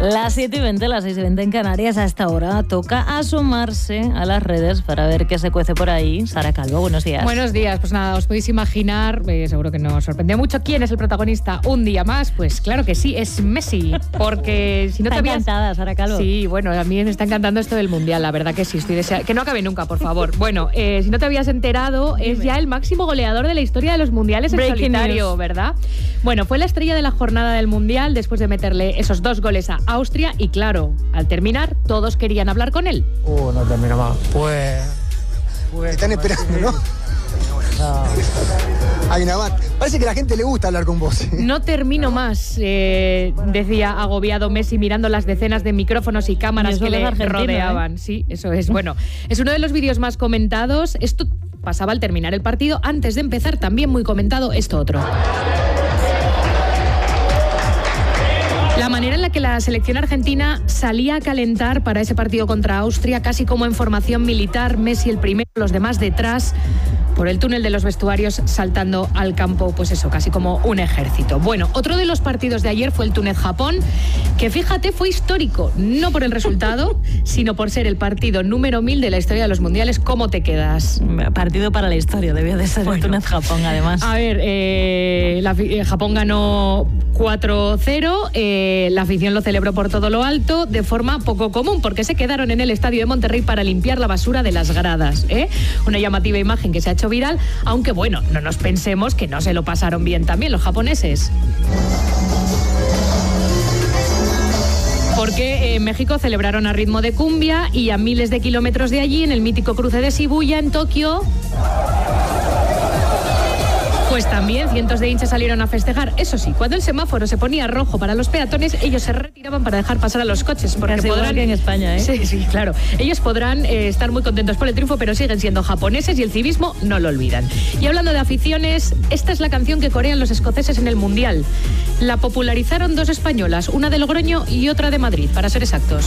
Las 7:20, las 6:20 en Canarias. A esta hora toca asomarse a las redes para ver qué se cuece por ahí. Sara Calvo, buenos días. Buenos días. Pues nada, os podéis imaginar, seguro que nos sorprendió mucho, ¿quién es el protagonista un día más? Pues claro que sí, es Messi. Porque si no está te habías... encantada, Sara Calvo. Sí, bueno, a mí me está encantando esto del Mundial, la verdad que sí, estoy deseando... Que no acabe nunca, por favor. Bueno, si no te habías enterado, es ya el máximo goleador de la historia de los Mundiales en solitario, news. ¿verdad? Bueno, fue la estrella de la jornada del Mundial después de meterle esos 2 goles a Austria y claro, al terminar, todos querían hablar con él. No termina más. Pues están esperando, ¿no? Hay una banda. Parece que a la gente le gusta hablar con vos. No termino más, decía agobiado Messi mirando las decenas de micrófonos y cámaras que le rodeaban. Sí, eso es. Bueno, es uno de los vídeos más comentados. Esto pasaba al terminar el partido. Antes de empezar, también muy comentado, esto otro. La manera en la que la selección argentina salía a calentar para ese partido contra Austria, casi como en formación militar, Messi el primero, los demás detrás, por el túnel de los vestuarios, saltando al campo, pues eso, casi como un ejército. Bueno, otro de los partidos de ayer fue el Túnez-Japón, que fíjate, fue histórico, no por el resultado, sino por ser el partido número 1000 de la historia de los mundiales. ¿Cómo te quedas? Partido para la historia, debió de ser el Túnez-Japón, además. A ver, Japón ganó 4-0, la afición lo celebró por todo lo alto, de forma poco común, porque se quedaron en el estadio de Monterrey para limpiar la basura de las gradas. Una llamativa imagen que se ha hecho viral, aunque bueno, no nos pensemos que no se lo pasaron bien también los japoneses. Porque en México celebraron a ritmo de cumbia y a miles de kilómetros de allí, en el mítico cruce de Shibuya, en Tokio, pues también cientos de hinchas salieron a festejar. Eso sí, cuando el semáforo se ponía rojo para los peatones, ellos se retiraban para dejar pasar a los coches. Porque casi podrán que en España, ¿eh? Sí, claro. Ellos podrán estar muy contentos por el triunfo, pero siguen siendo japoneses y el civismo no lo olvidan. Y hablando de aficiones, esta es la canción que corean los escoceses en el Mundial. La popularizaron 2 españolas, una de Logroño y otra de Madrid, para ser exactos.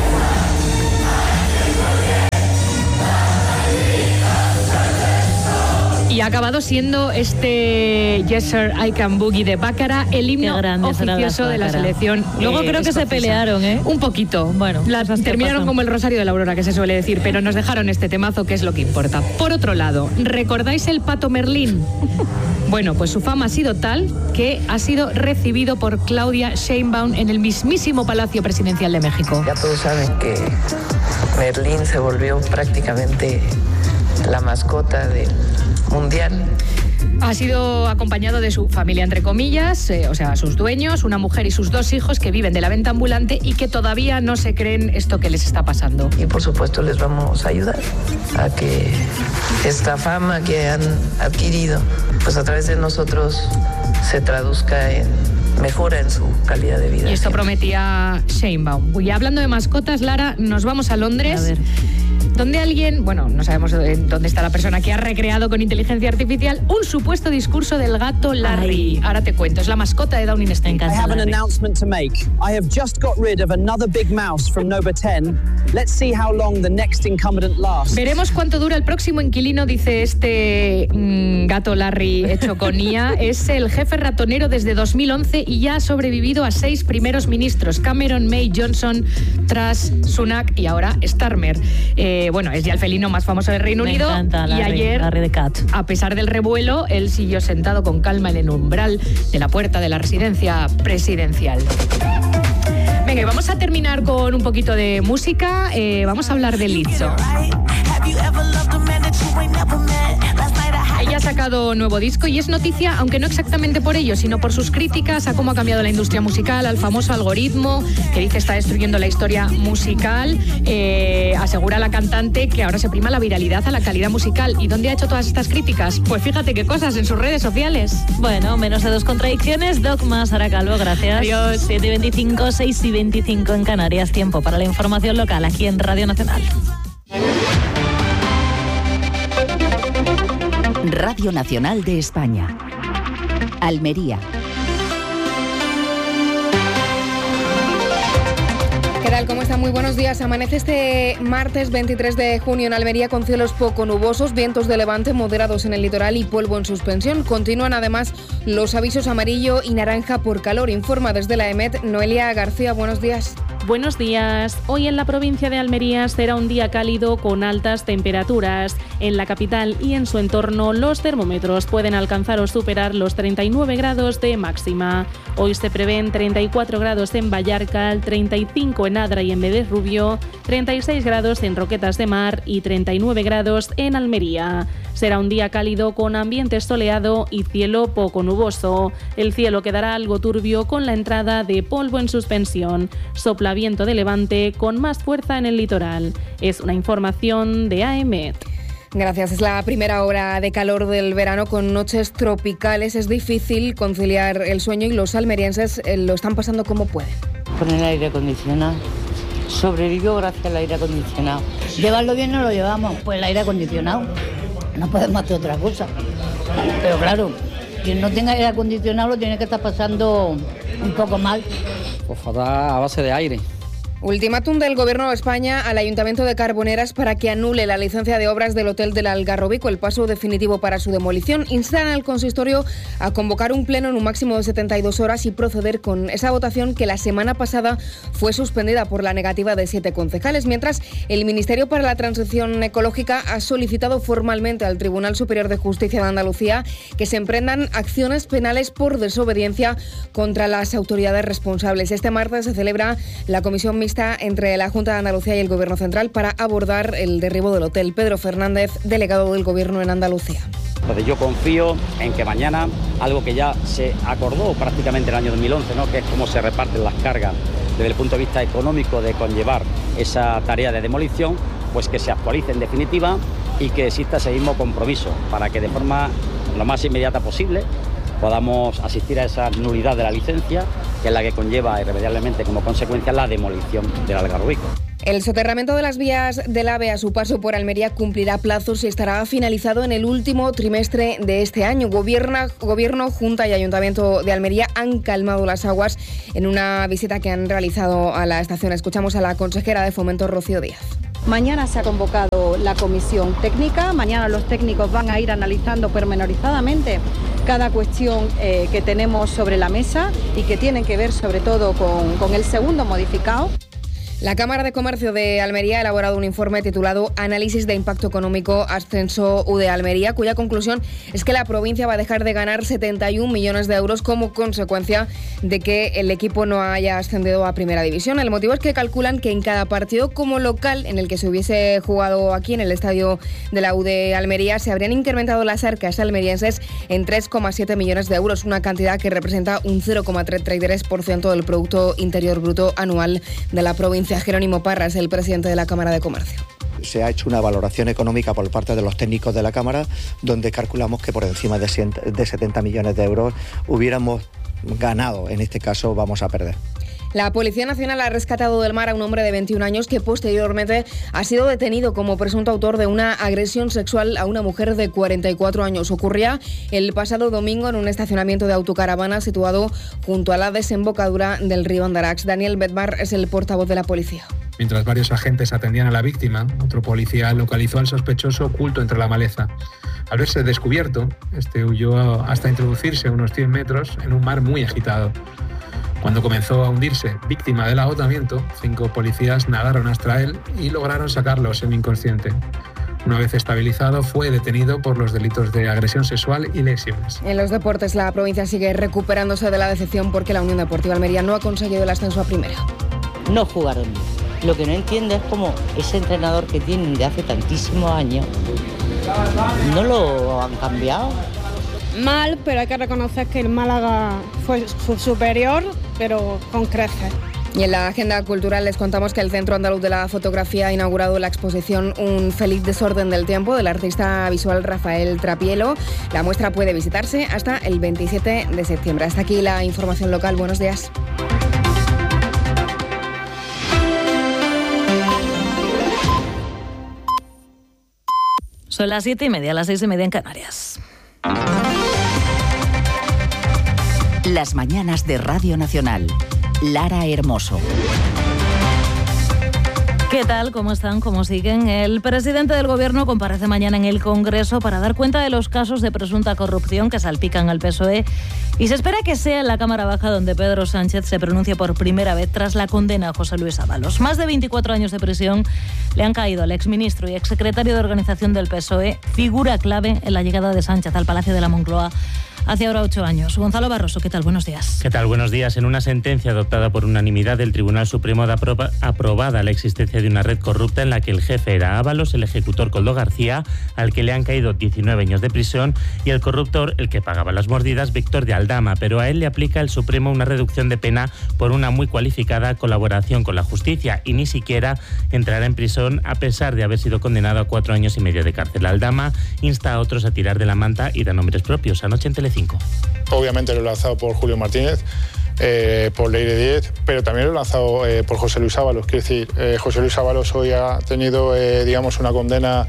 Y ha acabado siendo este Yes Sir, I Can Boogie de Bácara el himno oficioso de la selección. Luego creo que se pelearon, ¿eh? Un poquito. Bueno, terminaron como el Rosario de la Aurora, que se suele decir, pero nos dejaron este temazo, que es lo que importa. Por otro lado, ¿recordáis el Pato Merlín? Bueno, pues su fama ha sido tal que ha sido recibido por Claudia Sheinbaum en el mismísimo Palacio Presidencial de México. Ya todos saben que Merlín se volvió prácticamente la mascota del Mundial. Ha sido acompañado de su familia, entre comillas, o sea, sus dueños, una mujer y sus 2 hijos que viven de la venta ambulante y que todavía no se creen esto que les está pasando. Y por supuesto les vamos a ayudar a que esta fama que han adquirido, pues a través de nosotros se traduzca en mejora en su calidad de vida. Y esto prometía Sheinbaum. Y hablando de mascotas, Lara, nos vamos a Londres. A ver. Donde alguien, bueno, no sabemos dónde está la persona que ha recreado con inteligencia artificial un supuesto discurso del gato Larry. Ay. Ahora te cuento, es la mascota de Downing Street. I have an announcement to make. I have just got rid of another big mouse from Nova 10. Let's see how long the next incumbent lasts. Veremos cuánto dura el próximo inquilino, dice este gato Larry hecho con IA. Es el jefe ratonero desde 2011 y ya ha sobrevivido a 6 primeros ministros: Cameron, May, Johnson, Truss, Sunak y ahora Starmer. Bueno, es ya el felino más famoso del Reino Unido. Encanta, Larry, y ayer, Larry the Cat. a pesar del revuelo, él siguió sentado con calma en el umbral de la puerta de la residencia presidencial. Venga, y vamos a terminar con un poquito de música. Vamos a hablar de Lizzo. Ella ha sacado nuevo disco y es noticia, aunque no exactamente por ello, sino por sus críticas a cómo ha cambiado la industria musical, al famoso algoritmo que dice está destruyendo la historia musical. Asegura la cantante que ahora se prima la viralidad a la calidad musical. ¿Y dónde ha hecho todas estas críticas? Pues fíjate qué cosas, en sus redes sociales. Bueno, menos de 2 contradicciones. Dogma, Sara Calvo, gracias. Adiós. 7:25, 6:25 en Canarias. Tiempo para la información local aquí en Radio Nacional. Radio Nacional de España. Almería. ¿Qué tal? ¿Cómo están? Muy buenos días. Amanece este martes 23 de junio en Almería con cielos poco nubosos, vientos de levante moderados en el litoral y polvo en suspensión. Continúan además los avisos amarillo y naranja por calor. Informa desde la EMET Noelia García. Buenos días. Buenos días. Hoy en la provincia de Almería será un día cálido con altas temperaturas. En la capital y en su entorno los termómetros pueden alcanzar o superar los 39 grados de máxima. Hoy se prevén 34 grados en Vallarcal, 35 en Adra y en Vélez Rubio, 36 grados en Roquetas de Mar y 39 grados en Almería. Será un día cálido con ambiente soleado y cielo poco nuboso. El cielo quedará algo turbio con la entrada de polvo en suspensión. Sopla viento de levante con más fuerza en el litoral. Es una información de AEMET. Gracias. Es la primera hora de calor del verano con noches tropicales. Es difícil conciliar el sueño y los almerienses lo están pasando como pueden. Con el aire acondicionado. Sobrevivo gracias al aire acondicionado. Llevarlo bien no lo llevamos, pues el aire acondicionado. No podemos hacer otra cosa. Pero claro, quien no tenga aire acondicionado lo tiene que estar pasando un poco mal. Pues fatal a base de aire. Ultimátum del Gobierno de España al Ayuntamiento de Carboneras para que anule la licencia de obras del Hotel del Algarrobico, el paso definitivo para su demolición. Instan al consistorio a convocar un pleno en un máximo de 72 horas y proceder con esa votación que la semana pasada fue suspendida por la negativa de 7 concejales, mientras el Ministerio para la Transición Ecológica ha solicitado formalmente al Tribunal Superior de Justicia de Andalucía que se emprendan acciones penales por desobediencia contra las autoridades responsables. Este martes se celebra la comisión mixta entre la Junta de Andalucía y el Gobierno Central para abordar el derribo del hotel. Pedro Fernández, delegado del Gobierno en Andalucía. Entonces yo confío en que mañana, algo que ya se acordó prácticamente en el año 2011, ¿no?, que es cómo se reparten las cargas desde el punto de vista económico de conllevar esa tarea de demolición, pues que se actualice en definitiva y que exista ese mismo compromiso para que de forma lo más inmediata posible podamos asistir a esa nulidad de la licencia, que es la que conlleva irremediablemente como consecuencia la demolición del Algarrobico. El soterramiento de las vías del AVE a su paso por Almería cumplirá plazos y estará finalizado en el último trimestre de este año. Gobierno, Junta y Ayuntamiento de Almería han calmado las aguas en una visita que han realizado a la estación. Escuchamos a la consejera de Fomento, Rocío Díaz. Mañana se ha convocado la comisión técnica. Mañana los técnicos van a ir analizando pormenorizadamente cada cuestión que tenemos sobre la mesa y que tienen que ver sobre todo con el segundo modificado. La Cámara de Comercio de Almería ha elaborado un informe titulado Análisis de Impacto Económico Ascenso U de Almería, cuya conclusión es que la provincia va a dejar de ganar 71 millones de euros como consecuencia de que el equipo no haya ascendido a Primera División. El motivo es que calculan que en cada partido como local en el que se hubiese jugado aquí en el estadio de la U de Almería se habrían incrementado las arcas almerienses en 3,7 millones de euros, una cantidad que representa un 0,33% del Producto Interior Bruto anual de la provincia. Jerónimo Parras, el presidente de la Cámara de Comercio. Se ha hecho una valoración económica por parte de los técnicos de la Cámara, donde calculamos que por encima de 70 millones de euros hubiéramos ganado. En este caso vamos a perder. La Policía Nacional ha rescatado del mar a un hombre de 21 años que posteriormente ha sido detenido como presunto autor de una agresión sexual a una mujer de 44 años. Ocurría el pasado domingo en un estacionamiento de autocaravana situado junto a la desembocadura del río Andarax. Daniel Bedmar es el portavoz de la policía. Mientras varios agentes atendían a la víctima, otro policía localizó al sospechoso oculto entre la maleza. Al verse descubierto, este huyó hasta introducirse a unos 100 metros en un mar muy agitado. Cuando comenzó a hundirse, víctima del agotamiento, 5 policías nadaron hasta él y lograron sacarlo semi-inconsciente. Una vez estabilizado, fue detenido por los delitos de agresión sexual y lesiones. En los deportes, la provincia sigue recuperándose de la decepción porque la Unión Deportiva Almería no ha conseguido el ascenso a Primera. No jugaron bien. Lo que no entiendo es cómo ese entrenador que tienen de hace tantísimos años no lo han cambiado. Mal, pero hay que reconocer que el Málaga fue superior, pero con creces. Y en la agenda cultural les contamos que el Centro Andaluz de la Fotografía ha inaugurado la exposición Un feliz desorden del tiempo del artista visual Rafael Trapielo. La muestra puede visitarse hasta el 27 de septiembre. Hasta aquí la información local. Buenos días. Son las 7:30, las 6:30 en Canarias. Las mañanas de Radio Nacional. Lara Hermoso. ¿Qué tal? ¿Cómo están? ¿Cómo siguen? El presidente del Gobierno comparece mañana en el Congreso para dar cuenta de los casos de presunta corrupción que salpican al PSOE y se espera que sea en la Cámara Baja donde Pedro Sánchez se pronuncie por primera vez tras la condena a José Luis Ábalos. Más de 24 años de prisión le han caído al exministro y exsecretario de Organización del PSOE, figura clave en la llegada de Sánchez al Palacio de la Moncloa hace ahora 8 años. Gonzalo Barroso, ¿qué tal? Buenos días. ¿Qué tal? Buenos días. En una sentencia adoptada por unanimidad del Tribunal Supremo da aprobada la existencia de una red corrupta en la que el jefe era Ábalos, el ejecutor Koldo García, al que le han caído 19 años de prisión, y el corruptor, el que pagaba las mordidas, Víctor de Aldama, pero a él le aplica el Supremo una reducción de pena por una muy cualificada colaboración con la justicia y ni siquiera entrará en prisión a pesar de haber sido condenado a 4 años y medio de cárcel. Aldama insta a otros a tirar de la manta y da nombres propios. Anoche en Telecinco. Obviamente lo he lanzado por Julio Martínez, por Leire Díez, pero también lo he lanzado por José Luis Ábalos. Quiero decir, José Luis Ábalos hoy ha tenido, digamos, una condena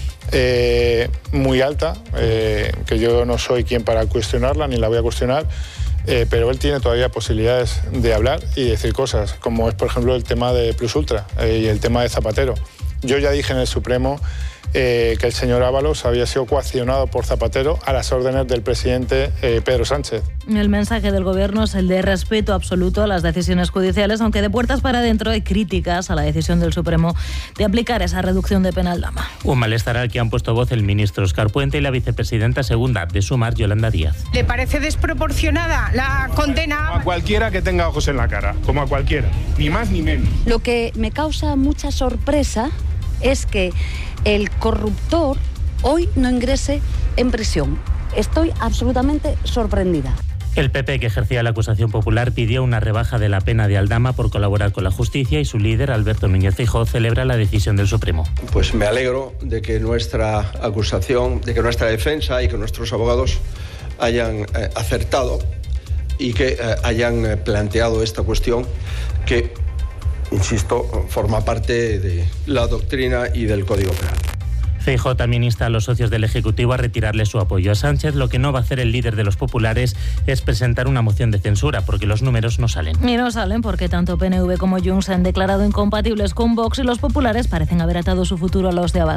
muy alta, que yo no soy quien para cuestionarla, ni la voy a cuestionar, pero él tiene todavía posibilidades de hablar y decir cosas, como es, por ejemplo, el tema de Plus Ultra y el tema de Zapatero. Yo ya dije en el Supremo que el señor Ábalos había sido coaccionado por Zapatero a las órdenes del presidente Pedro Sánchez. El mensaje del Gobierno es el de respeto absoluto a las decisiones judiciales, aunque de puertas para adentro hay críticas a la decisión del Supremo de aplicar esa reducción de pena al Aldama. Un malestar al que han puesto voz el ministro Óscar Puente y la vicepresidenta segunda de Sumar, Yolanda Díaz. ¿Le parece desproporcionada la condena? A cualquiera que tenga ojos en la cara, como a cualquiera, ni más ni menos. Lo que me causa mucha sorpresa es que el corruptor hoy no ingrese en prisión. Estoy absolutamente sorprendida. El PP, que ejercía la acusación popular, pidió una rebaja de la pena de Aldama por colaborar con la justicia y su líder, Alberto Núñez Feijóo, celebra la decisión del Supremo. Pues me alegro de que nuestra acusación, de que nuestra defensa y que nuestros abogados hayan acertado y que hayan planteado esta cuestión que, insisto, forma parte de la doctrina y del Código Penal. Feijóo también insta a los socios del Ejecutivo a retirarle su apoyo a Sánchez. Lo que no va a hacer el líder de los populares es presentar una moción de censura, porque los números no salen. Y no salen porque tanto PNV como Junts se han declarado incompatibles con Vox y los populares parecen haber atado su futuro a los de Abascal.